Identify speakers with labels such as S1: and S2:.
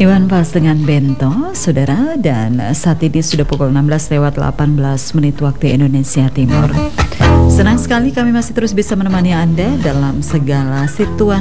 S1: Iwan Fals dengan Bento, saudara, dan saat ini sudah pukul 16:18 waktu Indonesia Timur. Senang sekali kami masih terus bisa menemani Anda dalam segala situasi